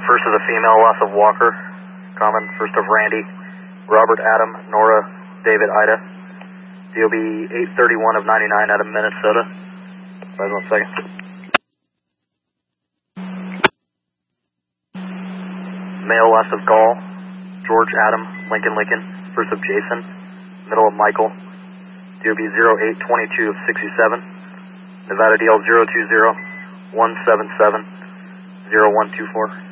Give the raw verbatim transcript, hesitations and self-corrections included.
First of the female, last of Walker. Common, first of Randy. Robert, Adam, Nora, David, Ida. D O B eight thirty-one of ninety-nine out of Minnesota. Hold one second. Male, last of Gall. George, Adam, Lincoln, Lincoln. First of Jason. Middle of Michael. D O B zero eight twenty-two of sixty-seven. Nevada D L zero two zero one seven seven zero one two four.